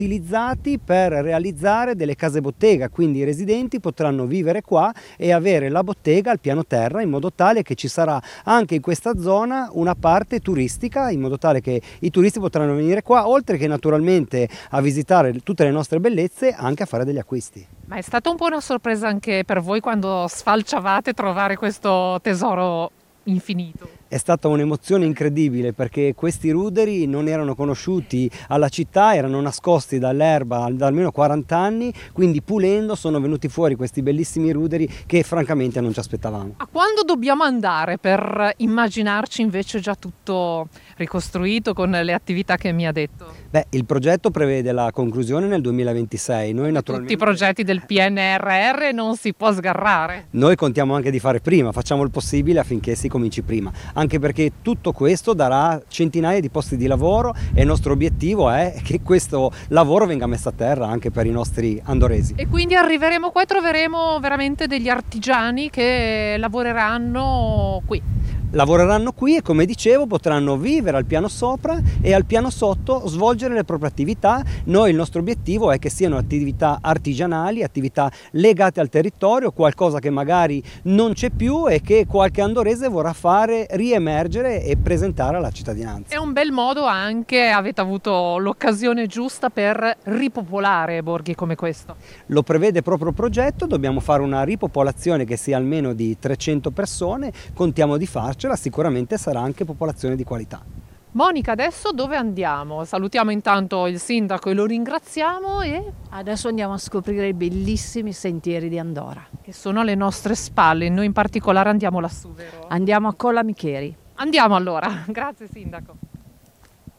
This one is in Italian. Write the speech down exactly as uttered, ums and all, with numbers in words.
utilizzati per realizzare delle case bottega, quindi i residenti potranno vivere qua e avere la bottega al piano terra, in modo tale che ci sarà anche in questa zona una parte turistica, in modo tale che i turisti potranno venire qua, oltre che naturalmente a visitare tutte le nostre bellezze, anche a fare degli acquisti. Ma è stata un po' una sorpresa anche per voi quando sfalciavate trovare questo tesoro infinito? È stata un'emozione incredibile, perché questi ruderi non erano conosciuti alla città, erano nascosti dall'erba da almeno quaranta anni, quindi pulendo sono venuti fuori questi bellissimi ruderi che francamente non ci aspettavamo. A quando dobbiamo andare per immaginarci invece già tutto ricostruito con le attività che mi ha detto? Beh, il progetto prevede la conclusione nel duemilaventisei. Noi naturalmente... Tutti i progetti del P N R R non si può sgarrare. Noi contiamo anche di fare prima, facciamo il possibile affinché si cominci prima, anche perché tutto questo darà centinaia di posti di lavoro e il nostro obiettivo è che questo lavoro venga messo a terra anche per i nostri andoresi. E quindi arriveremo qua e troveremo veramente degli artigiani che lavoreranno qui. Lavoreranno qui e, come dicevo, potranno vivere al piano sopra e al piano sotto svolgere le proprie attività. Noi il nostro obiettivo è che siano attività artigianali, attività legate al territorio, qualcosa che magari non c'è più e che qualche andorese vorrà fare riemergere e presentare alla cittadinanza. È un bel modo anche, avete avuto l'occasione giusta per ripopolare borghi come questo. Lo prevede proprio il progetto, dobbiamo fare una ripopolazione che sia almeno di trecento persone, contiamo di farcela, sicuramente sarà anche popolazione di qualità. Monica, adesso dove andiamo? Salutiamo intanto il sindaco e lo ringraziamo e... Adesso andiamo a scoprire i bellissimi sentieri di Andora. Che sono alle nostre spalle, noi in particolare andiamo lassù, vero? Andiamo a Colla Micheri. Andiamo allora, grazie sindaco.